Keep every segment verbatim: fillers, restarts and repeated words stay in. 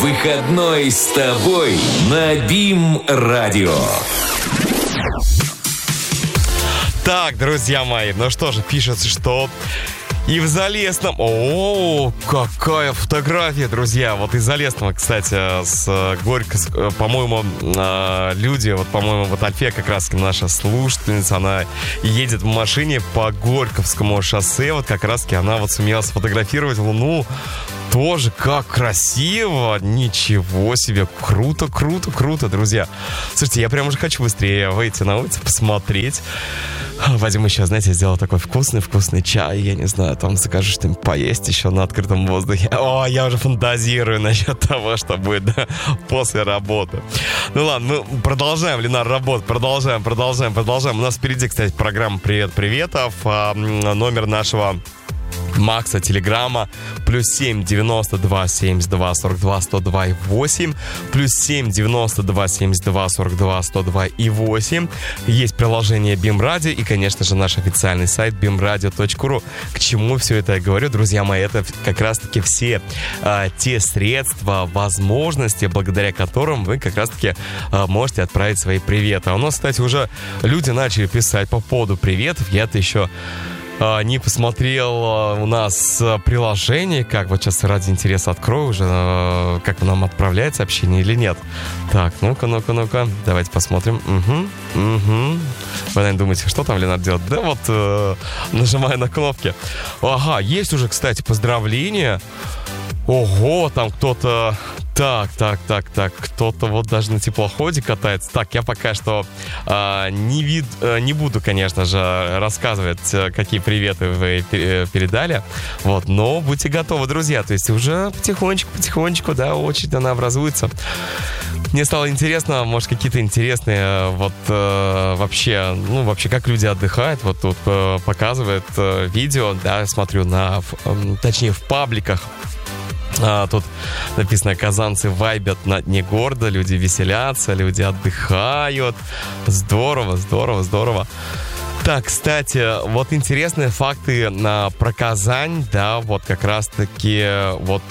Выходной с тобой на БИМ-радио. Так, друзья мои, ну что же, пишется, что и в Залесном... О, какая фотография, друзья. Вот из Залесного, кстати, с Горько, по-моему, люди, вот, по-моему, вот Альфия как раз наша слушательница, она едет в машине по Горьковскому шоссе, вот как раз-таки она вот сумела сфотографировать Луну. Тоже как красиво, ничего себе, круто, круто, круто, друзья. Слушайте, я прям уже хочу быстрее выйти на улицу, посмотреть. Вадим еще, знаете, сделал такой вкусный-вкусный чай, я не знаю, там закажу что-нибудь поесть еще на открытом воздухе. О, я уже фантазирую насчет того, что будет, да, после работы. Ну ладно, мы продолжаем, Ленар, работу, продолжаем, продолжаем, продолжаем. У нас впереди, кстати, программа «Привет-приветов», а, номер нашего Макса Телеграма плюс семь девяносто два семьдесят два сорок два сто два и восемь, плюс семь девяносто два семьдесят два сорок два сто два и восемь. Есть приложение БИМ-радио и, конечно же, наш официальный сайт бим радио точка ру. К чему все это я говорю, друзья мои? Это как раз-таки все а, те средства, возможности, благодаря которым вы как раз-таки а, можете отправить свои приветы. А у нас, кстати, уже люди начали писать по поводу приветов. Я-то еще не посмотрел у нас приложение, как вот сейчас ради интереса открою уже, как нам отправляет сообщение или нет. Так, ну-ка, ну-ка, ну-ка, давайте посмотрим. Угу, угу. Вы, наверное, думаете, что там Ленар делает? Да вот, э, нажимаю на кнопки. Ага, есть уже, кстати, поздравления. Ого, там кто-то... Так, так, так, так, кто-то вот даже на теплоходе катается. Так, я пока что э, не, вид, э, не буду, конечно же, рассказывать, э, какие приветы вы пер- передали. Вот, но будьте готовы, друзья. То есть уже потихонечку-потихонечку, да, очередь она образуется. Мне стало интересно, может, какие-то интересные вот э, вообще, ну, вообще, как люди отдыхают. Вот тут э, показывает э, видео, да, смотрю на, э, точнее, в пабликах. А, тут написано: казанцы вайбят на дне города, люди веселятся, люди отдыхают. Здорово, здорово, здорово. Так, кстати, вот интересные факты а, про Казань, да, вот как раз-таки вот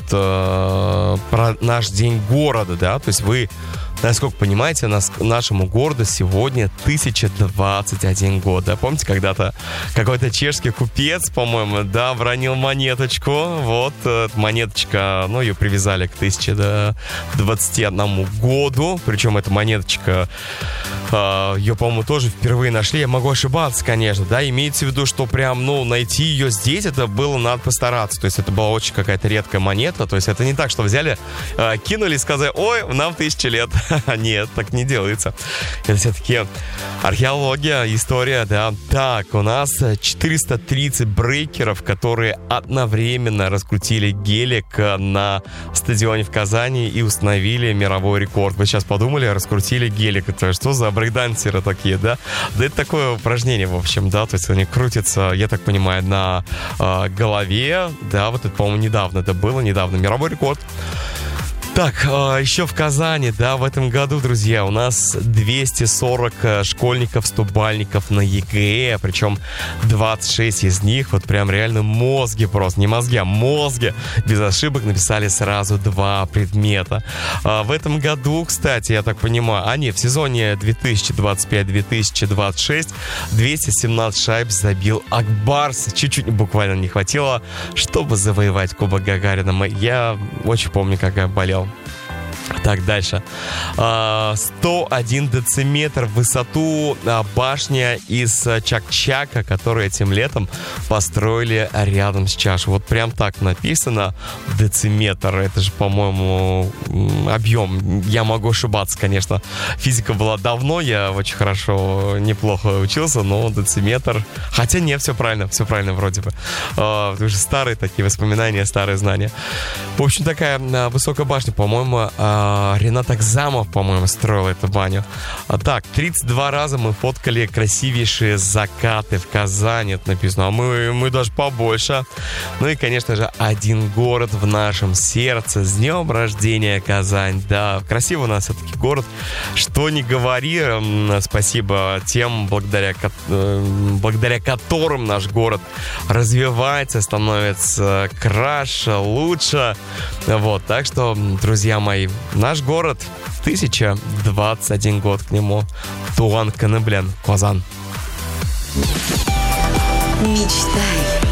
э, про наш день города, да, то есть вы, насколько понимаете, нас, нашему городу сегодня тысяча двадцать один год, да, помните, когда-то какой-то чешский купец, по-моему, да, вронил монеточку, вот, монеточка, ну, ее привязали к тысяче двадцати одному году, причем эта монеточка, э, ее, по-моему, тоже впервые нашли, я могу ошибаться, конечно, да, имеется в виду, что прям, ну, найти ее здесь, это было, надо постараться, то есть это была очень какая-то редкая монета, то есть это не так, что взяли, э, кинули и сказали: ой, нам тысяча лет. Нет, так не делается. Это все-таки археология, история, да. Так, у нас четыреста тридцать брейкеров, которые одновременно раскрутили гелик на стадионе в Казани и установили мировой рекорд. Вы сейчас подумали, раскрутили гелик. Это что за брейкдансеры такие, да? Да это такое упражнение, в общем, да. То есть они крутятся, я так понимаю, на э, голове. Да, вот это, по-моему, недавно это было, недавно мировой рекорд. Так, еще в Казани, да, в этом году, друзья, у нас двести сорок школьников, стобальников на ЕГЭ, причем двадцать шесть из них, вот прям реально мозги просто, не мозги, а мозги, без ошибок написали сразу два предмета. А в этом году, кстати, я так понимаю, а нет, в сезоне две тысячи двадцать пять - две тысячи двадцать шесть двести семнадцать шайб забил Акбарс, чуть-чуть буквально не хватило, чтобы завоевать Кубок Гагарина. Я очень помню, как я болел. Так, дальше. сто один дециметр в высоту башня из Чакчака, которую этим летом построили рядом с чашей. Вот прям так написано. Дециметр. Это же, по-моему, объем. Я могу ошибаться, конечно. Физика была давно, я очень хорошо, неплохо учился, но дециметр... Хотя нет, все правильно, все правильно вроде бы. Потому что старые такие воспоминания, старые знания. В общем, такая высокая башня, по-моему, А, Ренат Акзамов, по-моему, строил эту баню. А, так, тридцать два раза мы фоткали красивейшие закаты в Казани. Это написано. А мы, мы даже побольше. Ну и, конечно же, один город в нашем сердце. С днем рождения, Казань. Да, красивый у нас все-таки город. Что ни говори, спасибо тем, благодаря, благодаря которым наш город развивается, становится краше, лучше. Вот, так что, друзья мои, наш город, тысяча двадцать один год к нему. Туан Каныблен, Казан. Мечтай.